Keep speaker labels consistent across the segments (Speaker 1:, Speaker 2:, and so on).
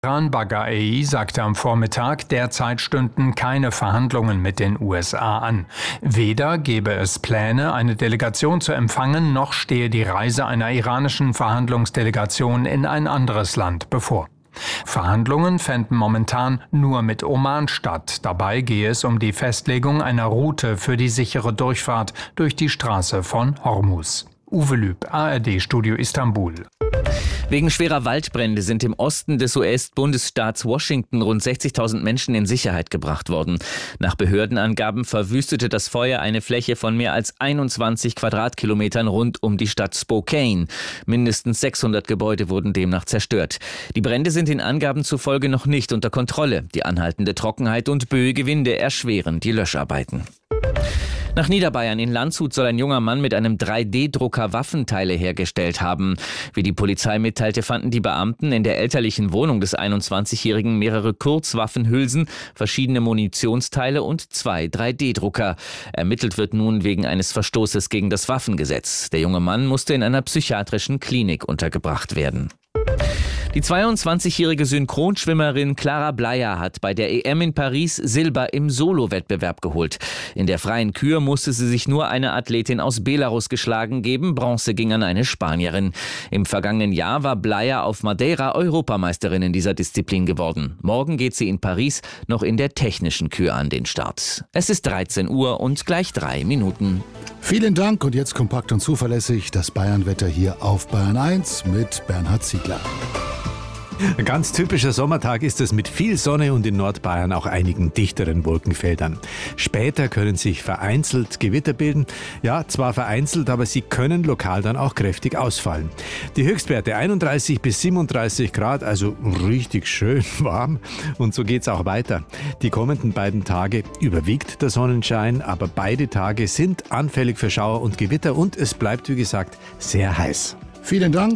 Speaker 1: Iran Baghai sagte am Vormittag, derzeit stünden keine Verhandlungen mit den USA an. Weder gebe es Pläne, eine Delegation zu empfangen, noch stehe die Reise einer iranischen Verhandlungsdelegation in ein anderes Land bevor. Verhandlungen fänden momentan nur mit Oman statt. Dabei gehe es um die Festlegung einer Route für die sichere Durchfahrt durch die Straße von Hormuz. Uwe Lüb, ARD-Studio Istanbul.
Speaker 2: Wegen schwerer Waldbrände sind im Osten des US-Bundesstaats Washington rund 60.000 Menschen in Sicherheit gebracht worden. Nach Behördenangaben verwüstete das Feuer eine Fläche von mehr als 21 Quadratkilometern rund um die Stadt Spokane. Mindestens 600 Gebäude wurden demnach zerstört. Die Brände sind den Angaben zufolge noch nicht unter Kontrolle. Die anhaltende Trockenheit und böige Winde erschweren die Löscharbeiten. Nach Niederbayern in Landshut soll ein junger Mann mit einem 3D-Drucker Waffenteile hergestellt haben. Wie die Polizei mitteilte, fanden die Beamten in der elterlichen Wohnung des 21-Jährigen mehrere Kurzwaffenhülsen, verschiedene Munitionsteile und 2 3D-Drucker. Ermittelt wird nun wegen eines Verstoßes gegen das Waffengesetz. Der junge Mann musste in einer psychiatrischen Klinik untergebracht werden. Die 22-jährige Synchronschwimmerin Clara Bleyer hat bei der EM in Paris Silber im Solo-Wettbewerb geholt. In der freien Kür musste sie sich nur eine Athletin aus Belarus geschlagen geben. Bronze ging an eine Spanierin. Im vergangenen Jahr war Bleyer auf Madeira Europameisterin in dieser Disziplin geworden. Morgen geht sie in Paris noch in der technischen Kür an den Start. Es ist 13 Uhr und gleich 3 Minuten.
Speaker 3: Vielen Dank und jetzt kompakt und zuverlässig das Bayernwetter hier auf Bayern 1 mit Bernhard Ziegler.
Speaker 4: Ein ganz typischer Sommertag ist es mit viel Sonne und in Nordbayern auch einigen dichteren Wolkenfeldern. Später können sich vereinzelt Gewitter bilden. Ja, zwar vereinzelt, aber sie können lokal dann auch kräftig ausfallen. Die Höchstwerte 31 bis 37 Grad, also richtig schön warm. Und so geht's auch weiter. Die kommenden beiden Tage überwiegt der Sonnenschein, aber beide Tage sind anfällig für Schauer und Gewitter und es bleibt, wie gesagt, sehr heiß.
Speaker 3: Vielen Dank.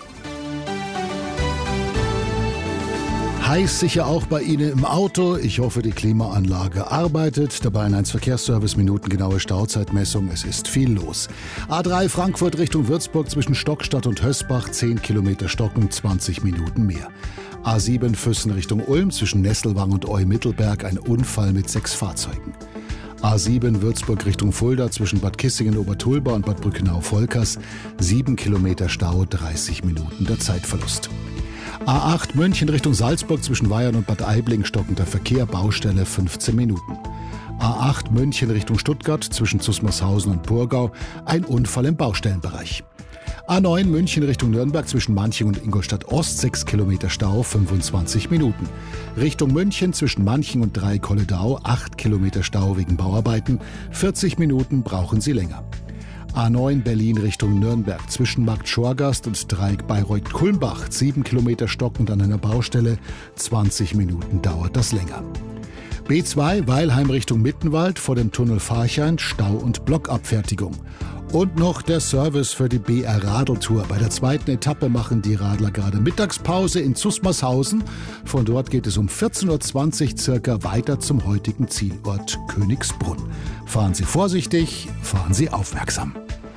Speaker 3: Heiß sicher auch bei Ihnen im Auto. Ich hoffe, die Klimaanlage arbeitet. Der Bayern 1 Verkehrsservice, minutengenaue Stauzeitmessung. Es ist viel los. A3 Frankfurt Richtung Würzburg zwischen Stockstadt und Hösbach, 10 Kilometer stocken, 20 Minuten mehr. A7 Füssen Richtung Ulm zwischen Nesselwang und Eu-Mittelberg, ein Unfall mit 6 Fahrzeugen. A7 Würzburg Richtung Fulda zwischen Bad Kissingen-Obertulba und Bad Brückenau-Volkers, 7 Kilometer Stau, 30 Minuten der Zeitverlust. A8 München Richtung Salzburg zwischen Weyern und Bad Aibling stockender Verkehr, Baustelle 15 Minuten. A8 München Richtung Stuttgart zwischen Zusmarshausen und Purgau, ein Unfall im Baustellenbereich. A9 München Richtung Nürnberg zwischen Manching und Ingolstadt Ost, 6 Kilometer Stau, 25 Minuten. Richtung München zwischen Manching und Drei-Kolledau, 8 Kilometer Stau wegen Bauarbeiten, 40 Minuten brauchen Sie länger. A9 Berlin Richtung Nürnberg zwischen Markt Schorgast und Dreieck Bayreuth-Kulmbach, 7 Kilometer stockend an einer Baustelle, 20 Minuten dauert das länger. B2 Weilheim Richtung Mittenwald vor dem Tunnel Farchein, Stau- und Blockabfertigung. Und noch der Service für die BR Radeltour. Bei der zweiten Etappe machen die Radler gerade Mittagspause in Zusmarshausen. Von dort geht es um 14.20 Uhr circa weiter zum heutigen Zielort Königsbrunn. Fahren Sie vorsichtig, fahren Sie aufmerksam.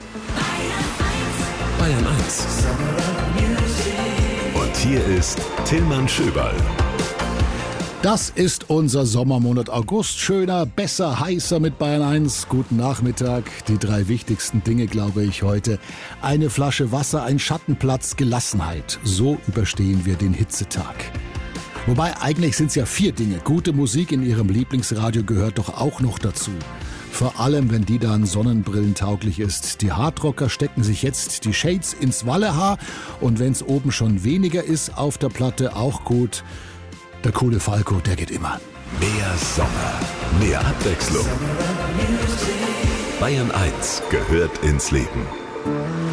Speaker 5: Bayern 1. Und hier ist Tillmann Schöberl.
Speaker 3: Das ist unser Sommermonat August. Schöner, besser, heißer mit Bayern 1. Guten Nachmittag. Die 3 wichtigsten Dinge, glaube ich, heute. Eine Flasche Wasser, ein Schattenplatz, Gelassenheit. So überstehen wir den Hitzetag. Wobei, eigentlich sind es ja 4 Dinge. Gute Musik in Ihrem Lieblingsradio gehört doch auch noch dazu. Vor allem, wenn die dann sonnenbrillentauglich ist. Die Hardrocker stecken sich jetzt die Shades ins Wallehaar. Und wenn es oben schon weniger ist auf der Platte, auch gut. Der coole Falco, der geht immer.
Speaker 5: Mehr Sommer, mehr Abwechslung. Bayern 1 gehört ins Leben.